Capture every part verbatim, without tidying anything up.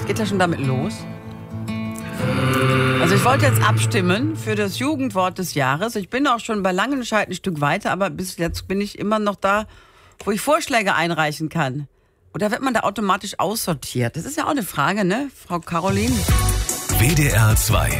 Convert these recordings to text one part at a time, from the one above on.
Geht das schon damit los? Also ich wollte jetzt abstimmen für das Jugendwort des Jahres. Ich bin auch schon bei Langenscheid ein Stück weiter, aber bis jetzt bin ich immer noch da, wo ich Vorschläge einreichen kann. Oder wird man da automatisch aussortiert? Das ist ja auch eine Frage, ne, Frau Caroline? W D R zwei.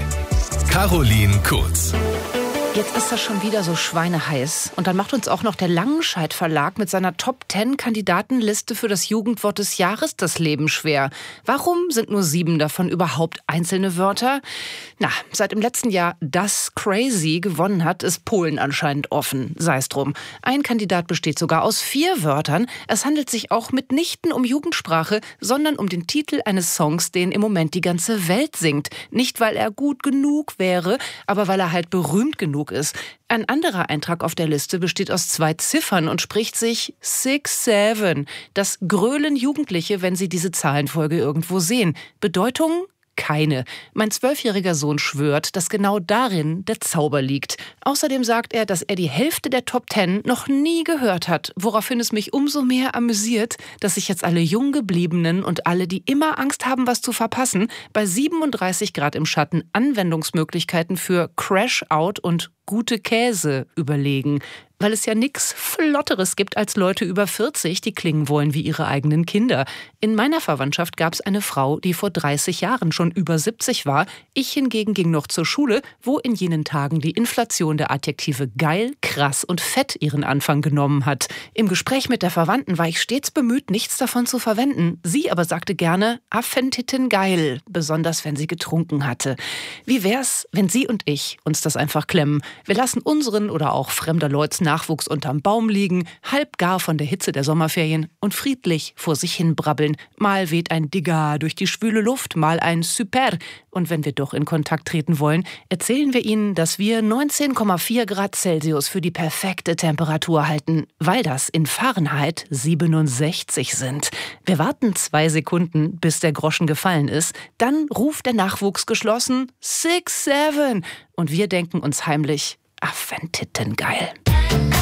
Caroline Kurz. Jetzt ist das schon wieder so schweineheiß. Und dann macht uns auch noch der Langenscheid Verlag mit seiner Top zehn Kandidatenliste für das Jugendwort des Jahres das Leben schwer. Warum sind nur sieben davon überhaupt einzelne Wörter? Na, seit im letzten Jahr das Crazy gewonnen hat, ist Polen anscheinend offen. Sei es drum. Ein Kandidat besteht sogar aus vier Wörtern. Es handelt sich auch mitnichten um Jugendsprache, sondern um den Titel eines Songs, den im Moment die ganze Welt singt. Nicht, weil er gut genug wäre, aber weil er halt berühmt genug ist. Ein anderer Eintrag auf der Liste besteht aus zwei Ziffern und spricht sich Six Seven. Das grölen Jugendliche, wenn sie diese Zahlenfolge irgendwo sehen. Bedeutung? Keine. Mein zwölfjähriger Sohn schwört, dass genau darin der Zauber liegt. Außerdem sagt er, dass er die Hälfte der Top Ten noch nie gehört hat, woraufhin es mich umso mehr amüsiert, dass sich jetzt alle Junggebliebenen und alle, die immer Angst haben, was zu verpassen, bei siebenunddreißig Grad im Schatten Anwendungsmöglichkeiten für Crash-Out und gute Käse überlegen. Weil es ja nichts Flotteres gibt als Leute über vierzig, die klingen wollen wie ihre eigenen Kinder. In meiner Verwandtschaft gab es eine Frau, die vor dreißig Jahren schon über siebzig war. Ich hingegen ging noch zur Schule, wo in jenen Tagen die Inflation der Adjektive geil, krass und fett ihren Anfang genommen hat. Im Gespräch mit der Verwandten war ich stets bemüht, nichts davon zu verwenden. Sie aber sagte gerne Affentitten geil, besonders wenn sie getrunken hatte. Wie wär's, wenn Sie und ich uns das einfach klemmen? Wir lassen unseren oder auch fremder Leuts Nachwuchs unterm Baum liegen, halb gar von der Hitze der Sommerferien und friedlich vor sich hin brabbeln. Mal weht ein Digga durch die schwüle Luft, mal ein Super. Und wenn wir doch in Kontakt treten wollen, erzählen wir Ihnen, dass wir neunzehn Komma vier Grad Celsius für die perfekte Temperatur halten, weil das in Fahrenheit siebenundsechzig sind. Wir warten zwei Sekunden, bis der Groschen gefallen ist. Dann ruft der Nachwuchs geschlossen Six Seven und wir denken uns heimlich Affentitten geil.